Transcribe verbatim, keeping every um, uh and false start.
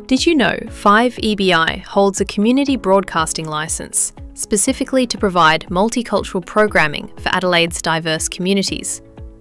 Did you know five E B I holds a community broadcasting licence, specifically to provide multicultural programming for Adelaide's diverse communities?